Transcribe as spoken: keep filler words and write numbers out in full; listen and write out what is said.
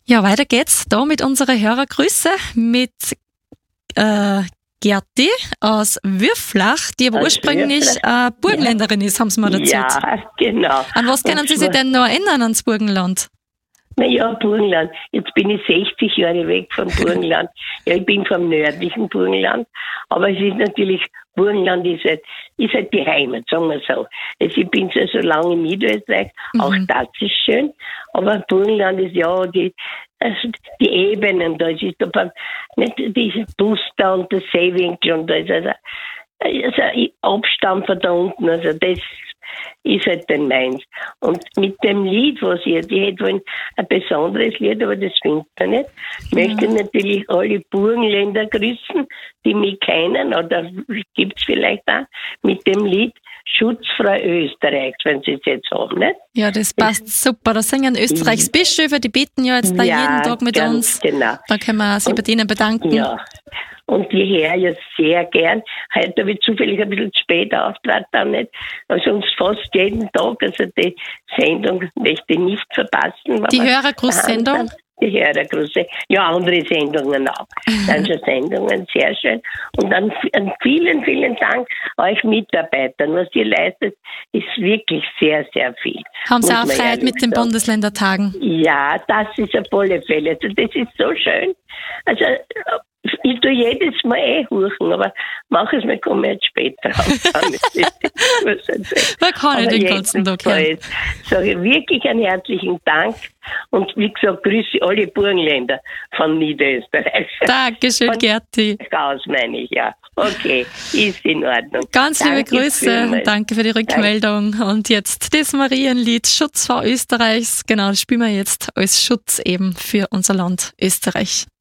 Ja, weiter geht's da mit unserer Hörergrüße mit äh, Gerti aus Würflach, die aber Aus ursprünglich äh, Burgenländerin ja. ist, haben sie mir erzählt. Ja, genau. An was können Und Sie sich denn noch erinnern ans Burgenland? Naja, Burgenland. Jetzt bin ich sechzig Jahre weg vom Burgenland. Ja, ich bin vom nördlichen Burgenland. Aber es ist natürlich, Burgenland ist halt, ist halt die Heimat, sagen wir so. Also ich bin zwar so lange in Niederösterreich, mhm. auch das ist schön. Aber Burgenland ist ja die, also die Ebenen, da ist da nicht dieser Buster und der Seewinkel und da ist also, also ein Abstand von da unten, also das ist halt dann meins. Und mit dem Lied, was ich jetzt, ich hätte wollen ein besonderes Lied, aber das findet man nicht, möchte ich natürlich alle Burgenländer grüßen, die mich kennen, oder gibt's vielleicht auch, mit dem Lied Schutzfrau Österreichs, wenn sie es jetzt haben, nicht? Ja, das passt das, super. Da singen Österreichs Bischöfe, die beten ja jetzt da ja, jeden Tag mit uns. Genau. Da können wir uns bei denen bedanken. Ja. Und die höre ja sehr gern. Heute habe ich zufällig ein bisschen später auftreten, nicht? Also sonst fast jeden Tag. Also die Sendung möchte ich nicht verpassen. Die Hörergrußsendung? Die Hörergrüße. Ja, andere Sendungen auch. Dann schon Sendungen, sehr schön. Und dann vielen, vielen Dank euch Mitarbeitern. Was ihr leistet, ist wirklich sehr, sehr viel. Haben Sie auch Freude mit den Bundesländertagen? Ja, das ist auf alle Fälle. Also das ist so schön. Also ich tue jedes Mal eh huchen, aber manches Mal komme ich jetzt später an. Man kann nicht den ganzen Tag hören. Sage ich wirklich einen herzlichen Dank und wie gesagt, grüße alle Burgenländer von Niederösterreich. Dankeschön, von Gerti. Aus meine ich, ja. Okay, ist in Ordnung. Ganz liebe Danke Grüße, vielmals. Danke für die Rückmeldung. Danke. Und jetzt das Marienlied Schutzfrau Österreichs. Genau, das spielen wir jetzt als Schutz eben für unser Land Österreich.